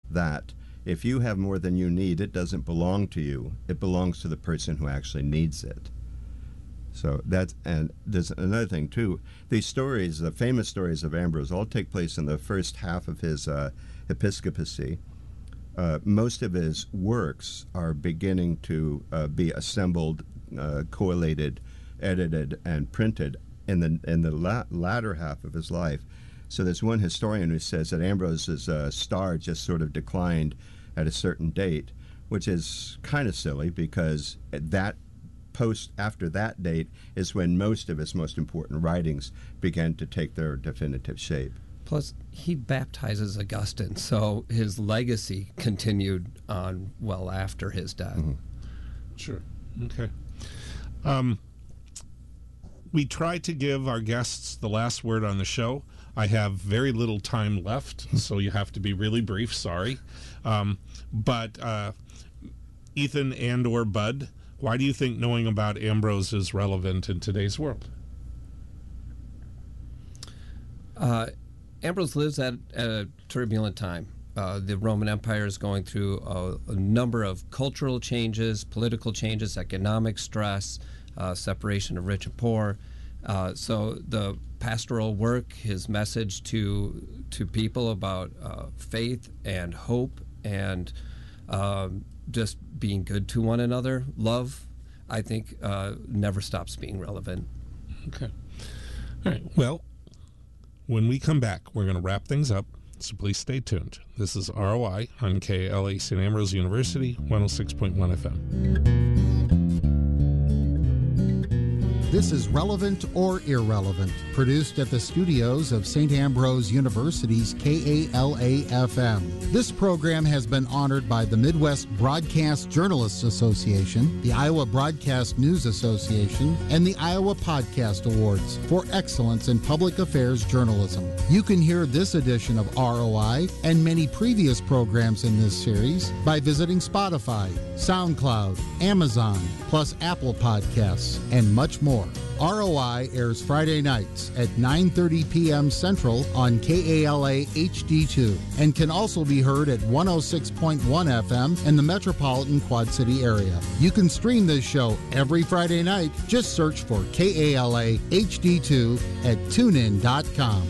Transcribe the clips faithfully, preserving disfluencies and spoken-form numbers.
that if you have more than you need, it doesn't belong to you. It belongs to the person who actually needs it. So that's, and there's another thing too. These stories, the famous stories of Ambrose, all take place in the first half of his uh, episcopacy. Uh, most of his works are beginning to uh, be assembled, uh, collated, edited, and printed in the in the la- latter half of his life. So there's one historian who says that Ambrose's uh, star just sort of declined at a certain date, which is kind of silly because that post after that date is when most of his most important writings began to take their definitive shape. Plus, he baptizes Augustine, so his legacy continued on well after his death. Mm-hmm. Sure. Okay. Um, we try to give our guests the last word on the show. I have very little time left, so you have to be really brief. Sorry. Um, but uh, Ethan and or Bud, why do you think knowing about Ambrose is relevant in today's world? Uh, Ambrose lives at, at a turbulent time. Uh, the Roman Empire is going through a, a number of cultural changes, political changes, economic stress, uh, separation of rich and poor. Uh, so the pastoral work, his message to to people about uh, faith and hope and um, just being good to one another, love, I think uh, never stops being relevant. Okay. All right. Well, when we come back, we're going to wrap things up, so please stay tuned. This is R O I on K A L A Saint Ambrose University, one oh six point one F M. This is Relevant or Irrelevant, produced at the studios of Saint Ambrose University's K A L A F M. This program has been honored by the Midwest Broadcast Journalists Association, the Iowa Broadcast News Association, and the Iowa Podcast Awards for excellence in public affairs journalism. You can hear this edition of R O I and many previous programs in this series by visiting Spotify, SoundCloud, Amazon, plus Apple Podcasts, and much more. R O I airs Friday nights at nine thirty p.m. Central on K A L A H D two and can also be heard at one oh six point one F M in the metropolitan Quad City area. You can stream this show every Friday night. Just search for K A L A H D two at tune in dot com.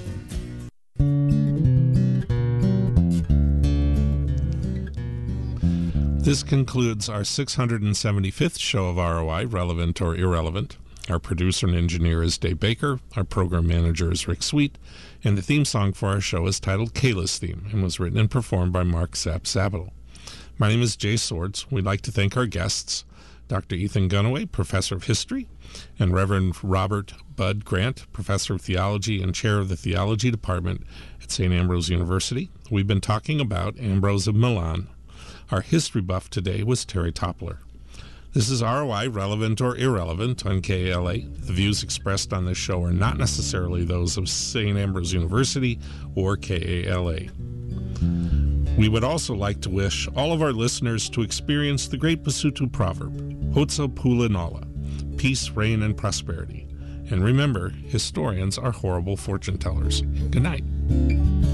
This concludes our six hundred seventy-fifth show of R O I, Relevant or Irrelevant. Our producer and engineer is Dave Baker. Our program manager is Rick Sweet. And the theme song for our show is titled Kayla's Theme and was written and performed by Mark Zapp Sabato. My name is Jay Swords. We'd like to thank our guests, Doctor Ethan Gunaway, Professor of History, and Reverend Robert Bud Grant, Professor of Theology and Chair of the Theology Department at Saint Ambrose University. We've been talking about Ambrose of Milan. Our history buff today was Terry Toppler. This is R O I, Relevant or Irrelevant on K A L A. The views expressed on this show are not necessarily those of Saint Ambrose University or K A L A. We would also like to wish all of our listeners to experience the great Basutu proverb, Hotsa Pula Nala, peace, reign, and prosperity. And remember, historians are horrible fortune tellers. Good night.